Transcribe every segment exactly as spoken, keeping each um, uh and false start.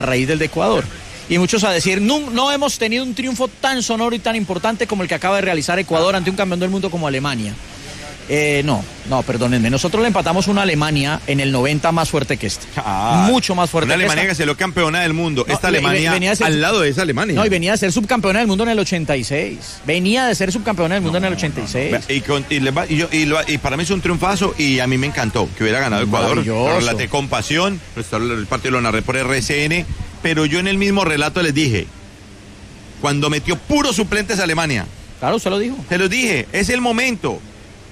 raíz del de Ecuador. Y muchos a decir, no, no hemos tenido un triunfo tan sonoro y tan importante como el que acaba de realizar Ecuador ante un campeón del mundo como Alemania. Eh, no, no, perdónenme. Nosotros le empatamos una Alemania en el noventa más fuerte que esta. Ah, mucho más fuerte una que Alemania esta. que salió campeona del mundo. No, esta Alemania venía de ser, al lado de esa Alemania. No, y venía de ser subcampeona del mundo en el ochenta y seis. Venía de ser subcampeona del mundo no, en el ochenta y seis. No, no. Y, con, y, le va, y, yo, y, lo, y para mí es un triunfazo y a mí me encantó que hubiera ganado Ecuador. Lo relaté con pasión. El partido lo narré por R C N. Pero yo en el mismo relato les dije, cuando metió puros suplentes a Alemania. Claro, usted lo dijo. Se los dije, es el momento.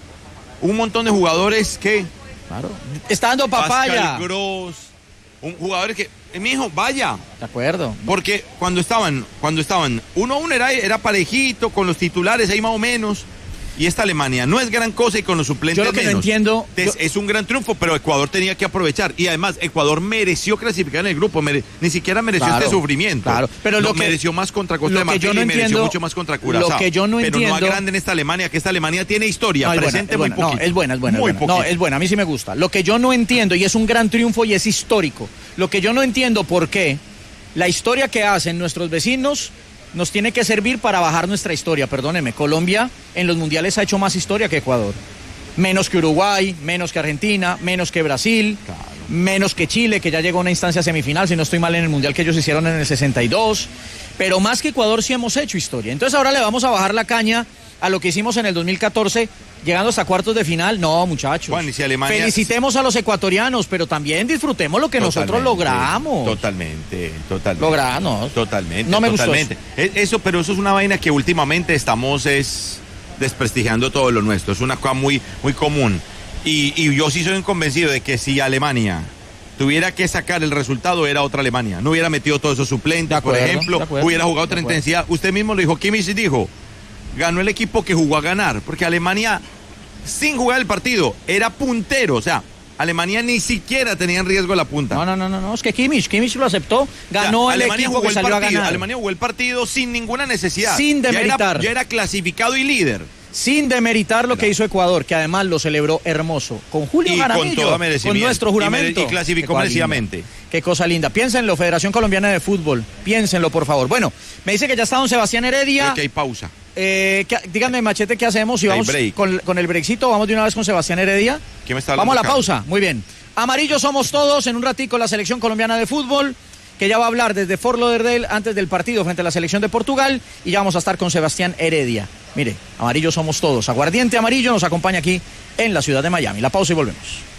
Un montón de jugadores que... Claro. Está dando papaya. Pascal Gross, un jugador que... Eh, mijo, vaya. De acuerdo. Porque cuando estaban, cuando estaban, uno a uno era, era parejito, con los titulares ahí más o menos. Y esta Alemania no es gran cosa y con los suplentes yo lo que menos. no entiendo... Es, yo... es un gran triunfo, pero Ecuador tenía que aprovechar. Y además, Ecuador mereció clasificar en el grupo. Mere, ni siquiera mereció claro, este sufrimiento. Claro, pero lo no, que, mereció más contra Costa de Marfil no y mereció entiendo, mucho más contra Curazao. Lo que yo no pero entiendo... no agranden esta Alemania, que esta Alemania tiene historia. No, presente buena, muy buena, poquito. No, es buena, es buena. Muy es buena. No, es buena, a mí sí me gusta. Lo que yo no entiendo, y es un gran triunfo y es histórico, lo que yo no entiendo por qué la historia que hacen nuestros vecinos... nos tiene que servir para bajar nuestra historia, perdóneme. Colombia en los mundiales ha hecho más historia que Ecuador. Menos que Uruguay, menos que Argentina, menos que Brasil, claro. Menos que Chile, que ya llegó a una instancia semifinal, si no estoy mal, en el mundial que ellos hicieron en el sesenta y dos. Pero más que Ecuador sí hemos hecho historia. Entonces ahora le vamos a bajar la caña a lo que hicimos en el dos mil catorce, llegando hasta cuartos de final. No, muchachos. Bueno, y si Alemania... Felicitemos a los ecuatorianos, pero también disfrutemos lo que totalmente, nosotros logramos. Totalmente, totalmente. Logramos. Totalmente. No me totalmente. gustó eso. eso. Pero eso es una vaina que últimamente estamos es desprestigiando todo lo nuestro. Es una cosa muy, muy común. Y, y yo sí soy convencido de que si Alemania tuviera que sacar el resultado, era otra Alemania. No hubiera metido todos esos suplentes, acuerdo, por ejemplo. Hubiera jugado otra intensidad. Usted mismo lo dijo, Kimmich dijo... ganó el equipo que jugó a ganar, porque Alemania, sin jugar el partido, era puntero, o sea, Alemania ni siquiera tenía en riesgo la punta. No, no, no, no, es que Kimmich, Kimmich lo aceptó, ganó o sea, el Alemania equipo jugó que salió el partido, a ganar. Alemania jugó el partido sin ninguna necesidad. Sin demeritar. Ya era, ya era clasificado y líder. Sin demeritar lo que hizo Ecuador, que además lo celebró hermoso, con Julio y Jaramillo, con, todo merecimiento, con nuestro juramento. Y, mere, y clasificó merecidamente. Qué cosa linda. Piénsenlo, Federación Colombiana de Fútbol, piénsenlo, por favor. Bueno, me dice que ya está don Sebastián Heredia. Creo que hay pausa. Eh, ¿qué, díganme, Machete, ¿qué hacemos? Si vamos break. con, con el breakcito, vamos de una vez con Sebastián Heredia. ¿Quién me está vamos a la Carlos? pausa, muy bien. Amarillo somos todos, en un ratico la Selección Colombiana de Fútbol, que ya va a hablar desde Fort Lauderdale antes del partido frente a la selección de Portugal, y ya vamos a estar con Sebastián Heredia. Mire, amarillo somos todos. Aguardiente Amarillo nos acompaña aquí en la ciudad de Miami. La pausa y volvemos.